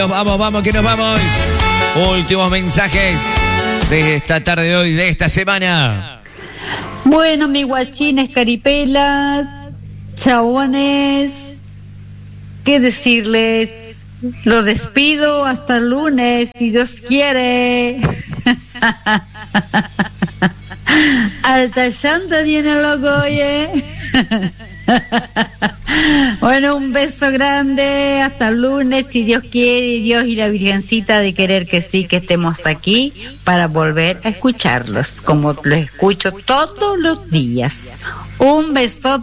Vamos, que nos vamos. Últimos mensajes de esta tarde de hoy, de esta semana. Bueno, mis guachines, caripelas, chabones, ¿qué decirles? Los despido hasta el lunes, si Dios quiere. Alta llanta tiene el loco, oye. Bueno, un beso grande, hasta el lunes, si Dios quiere, Dios y la Virgencita de querer que sí, que estemos aquí para volver a escucharlos, como los escucho todos los días. Un besote.